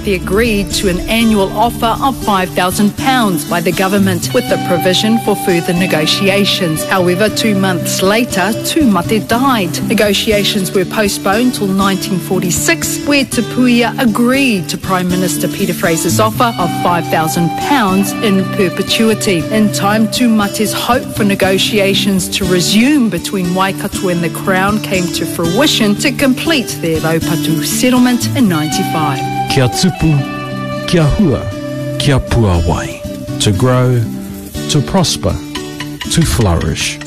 Tumate agreed to an annual offer of £5,000 by the government, with the provision for further negotiations. However, 2 months later, Tumate died. Negotiations were postponed till 1946, where Tupuia agreed to Prime Minister Peter Fraser's offer of £5,000 in perpetuity. In time, Tumate's hope for negotiations to resume between Waikato and the Crown came to fruition to complete their Raupatu settlement in 95. Kia tupu, kia hua, kia puawai. To grow, to prosper, to flourish.